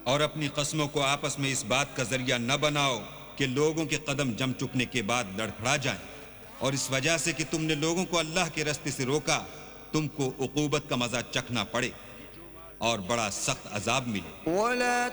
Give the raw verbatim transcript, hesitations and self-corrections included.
और अपनी कस्मों को आपस में इस बात का जरिया न बनाओ कि लोगों के कदम जम चुकने के बाद लड़खड़ा जाएं, और इस वजह से कि तुमने लोगों को अल्लाह के रास्ते से रोका तुमको उकूबत का मजा चखना पड़े और बड़ा सख्त अजाब मिले।